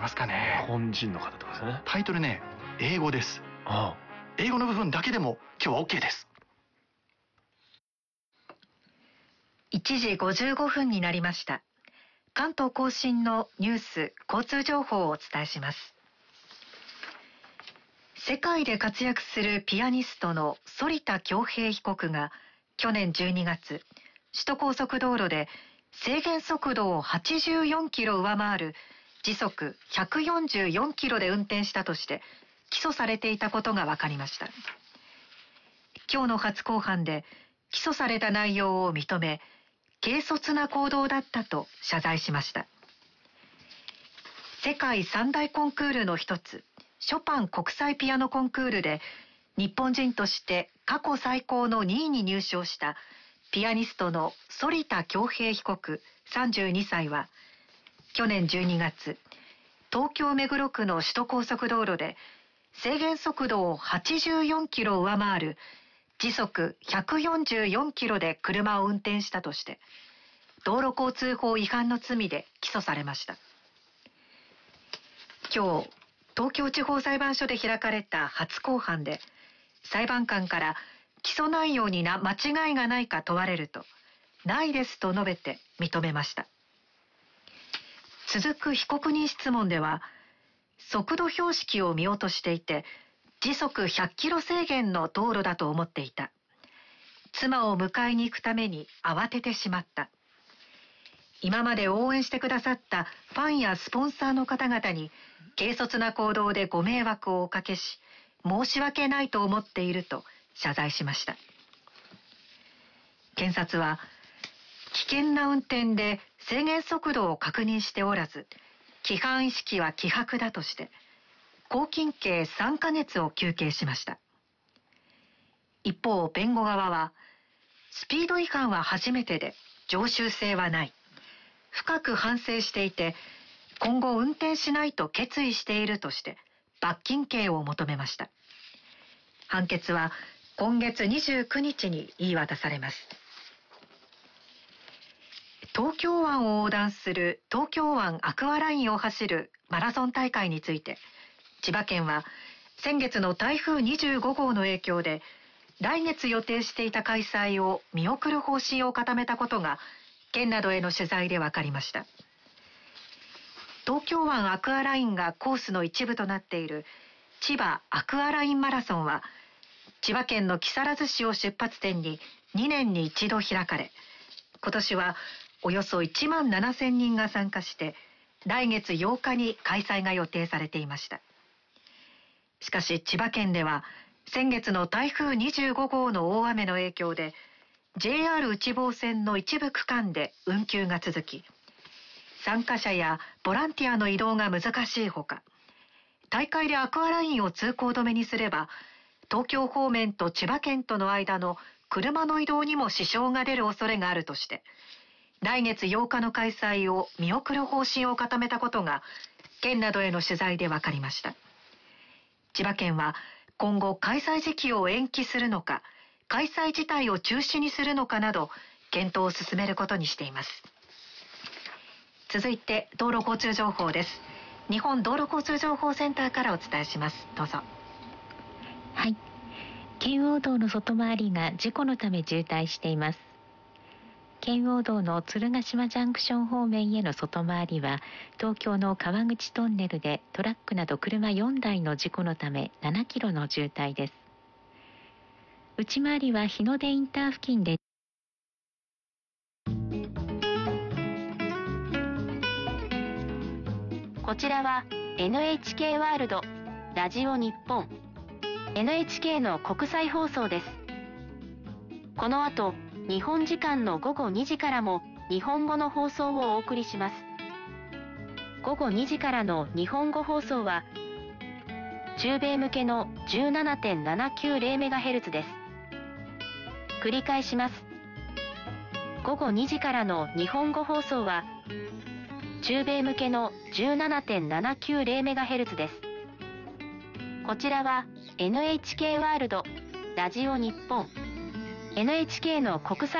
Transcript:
ますかね。 日本人の方とかですね。 タイトルね、英語です。英語の部分だけでも今日は OK です。 1時55分になりました。関東甲信のニュース、交通情報をお伝えします。世界で活躍するピアニストの反田恭平被告が去年12月、首都高速道路で制限速度を84キロ上回る時速144キロで運転したとして起訴されていたことが分かりました。今日の初公判で起訴された内容を認め、軽率な行動だったと謝罪しました。世界三大コンクールの一つ、ショパン国際ピアノコンクールで日本人として過去最高の2位に入賞したピアニストの反田恭平被告32歳は去年12月、東京目黒区の首都高速道路で制限速度を84キロ上回る時速144キロで車を運転したとして道路交通法違反の罪で起訴されました。今日、東京地方裁判所で開かれた初公判で裁判官から起訴内容に間違いがないか問われると、ないですと述べて認めました。続く被告人質問では、速度標識を見落としていて時速100キロ制限の道路だと思っていた。妻を迎えに行くために慌ててしまった。今まで応援してくださったファンやスポンサーの方々に軽率な行動でご迷惑をおかけし、申し訳ないと思っていると謝罪しました。検察は、危険な運転で制限速度を確認しておらず、規範意識は希薄だとして、拘禁刑3ヶ月を求刑しました。一方、弁護側は、スピード違反は初めてで常習性はない。深く反省していて、今後運転しないと決意しているとして、罰金刑を求めました。判決は今月29日に言い渡されます。東京湾を横断する東京湾アクアラインを走るマラソン大会について、千葉県は先月の台風25号の影響で来月予定していた開催を見送る方針を固めたことが県などへの取材で分かりました。東京湾アクアラインがコースの一部となっている千葉アクアラインマラソンは千葉県の木更津市を出発点に2年に一度開かれ、今年はおよそ1万7000人が参加して来月8日に開催が予定されていました。しかし千葉県では先月の台風25号の大雨の影響で JR 内房線の一部区間で運休が続き、参加者やボランティアの移動が難しいほか、大会でアクアラインを通行止めにすれば東京方面と千葉県との間の車の移動にも支障が出る恐れがあるとして、来月8日の開催を見送る方針を固めたことが県などへの取材で分かりました。千葉県は今後開催時期を延期するのか、開催自体を中止にするのかなど検討を進めることにしています。続いて道路交通情報です。日本道路交通情報センターからお伝えします。どうぞ。 はい、圏央道の外回りが事故のため渋滞しています。圏央道の鶴ヶ島ジャンクション方面への外回りは東京の川口トンネルでトラックなど車4台の事故のため7キロの渋滞です。内回りは日の出インター付近でこちらは NHK ワールドラジオ日本 NHK の国際放送です。この後日本時間の午後2時からも日本語の放送をお送りします。午後2時からの日本語放送は中米向けの 17.790MHz です。繰り返します。午後2時からの日本語放送は中米向けの 17.790MHz です。こちらは NHK ワールドラジオ日本 NHK の国際